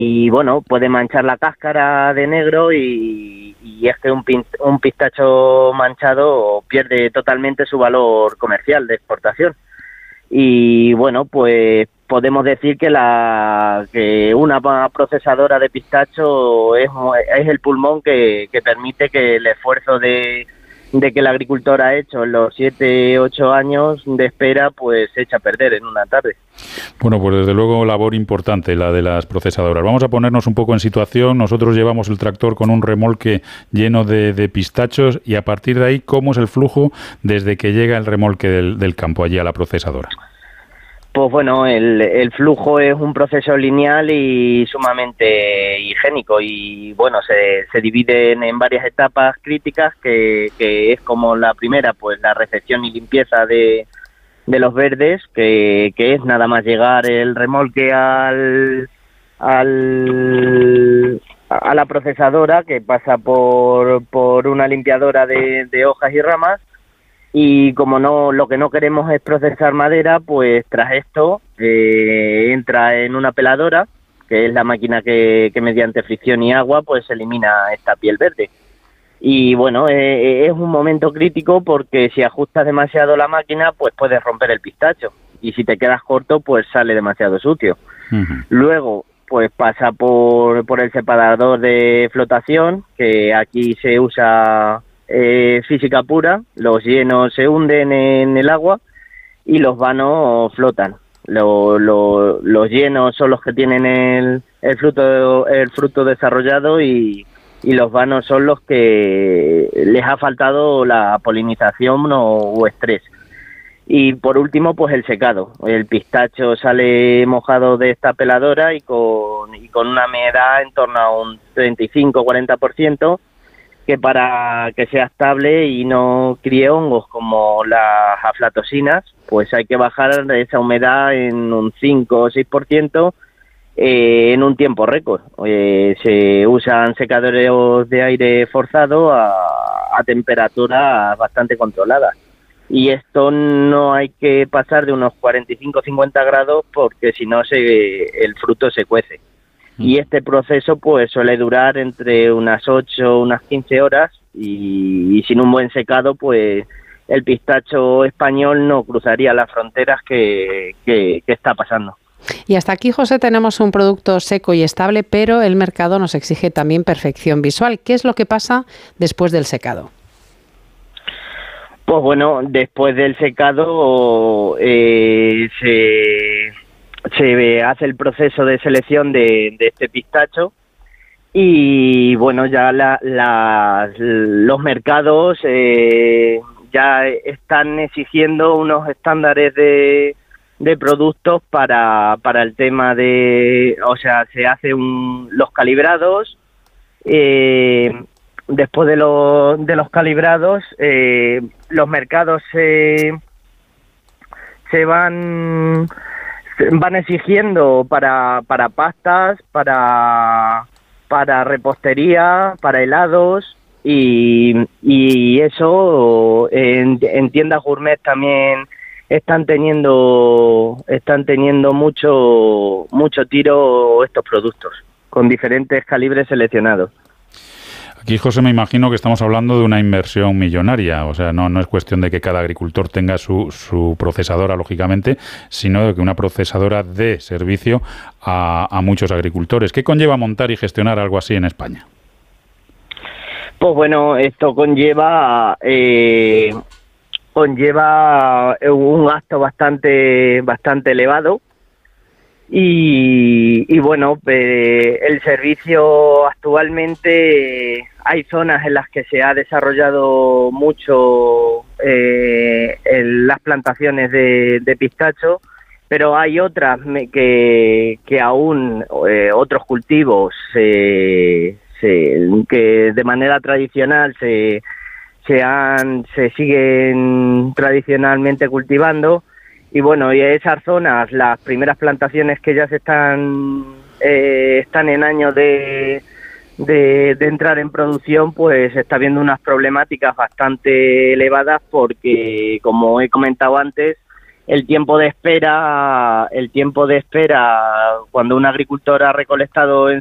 y bueno, puede manchar la cáscara de negro y es que un pistacho manchado pierde totalmente su valor comercial de exportación. Y bueno, pues podemos decir que una procesadora de pistacho es el pulmón que permite que el esfuerzo de que el agricultor ha hecho en los 7-8 años de espera, pues se echa a perder en una tarde. Bueno, pues desde luego labor importante la de las procesadoras. Vamos a ponernos un poco en situación. Nosotros llevamos el tractor con un remolque lleno de pistachos y a partir de ahí, ¿cómo es el flujo desde que llega el remolque del campo allí a la procesadora? Pues bueno, el flujo es un proceso lineal y sumamente higiénico y bueno, se dividen en varias etapas críticas que es como la primera, pues la recepción y limpieza de los verdes, que es nada más llegar el remolque a la procesadora, que pasa por una limpiadora de hojas y ramas. Y como lo que no queremos es procesar madera, pues tras esto entra en una peladora, que es la máquina que mediante fricción y agua pues elimina esta piel verde. Y bueno, es un momento crítico porque si ajustas demasiado la máquina, pues puedes romper el pistacho. Y si te quedas corto, pues sale demasiado sucio. Uh-huh. Luego, pues pasa por el separador de flotación, que aquí se usa física pura. Los llenos se hunden en el agua y los vanos flotan. Los llenos son los que tienen el fruto desarrollado y los vanos son los que les ha faltado la polinización o estrés. Y por último, pues el secado. El pistacho sale mojado de esta peladora y con una humedad en torno a un 35-40%, que para que sea estable y no críe hongos como las aflatosinas, pues hay que bajar esa humedad en un 5 o 6% en un tiempo récord. Se usan secadores de aire forzado a temperaturas bastante controladas. Y esto no hay que pasar de unos 45-50 grados porque si no el fruto se cuece. Y este proceso pues suele durar entre unas 8 o unas 15 horas y sin un buen secado pues el pistacho español no cruzaría las fronteras que está pasando. Y hasta aquí, José, tenemos un producto seco y estable, pero el mercado nos exige también perfección visual. ¿Qué es lo que pasa después del secado? Pues bueno, después del secado se hace el proceso de selección de este pistacho y bueno, ya los mercados ya están exigiendo unos estándares de productos para el tema o sea, se hacen los calibrados. Después de los calibrados, los mercados se van exigiendo para pastas, para repostería, para helados y eso en tiendas gourmet también están teniendo mucho tiro estos productos con diferentes calibres seleccionados. Aquí, José, me imagino que estamos hablando de una inversión millonaria, o sea, no es cuestión de que cada agricultor tenga su procesadora, lógicamente, sino de que una procesadora dé servicio a muchos agricultores. ¿Qué conlleva montar y gestionar algo así en España? Pues bueno, esto conlleva un gasto bastante elevado. Y bueno, el servicio actualmente hay zonas en las que se ha desarrollado mucho en las plantaciones de pistacho, pero hay otras que aún otros cultivos que de manera tradicional se siguen tradicionalmente cultivando. Y bueno, y esas zonas, las primeras plantaciones que ya están en años de entrar en producción, pues está habiendo unas problemáticas bastante elevadas porque, como he comentado antes, el tiempo de espera cuando un agricultor ha recolectado en